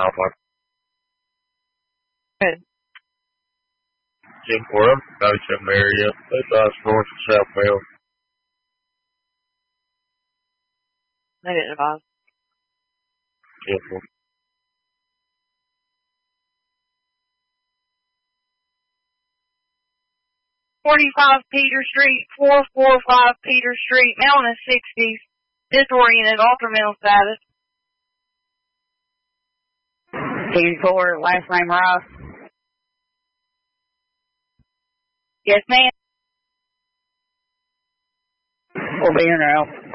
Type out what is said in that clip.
Southwest. Good. 10-4, 97 area. That's north and southbound. I didn't advise. 10-4. .45 Peter Street, 445 Peter Street, mail in the 60s, disoriented, ultra-mail status. 10-4, last name Ross. Yes, ma'am. We'll be here now.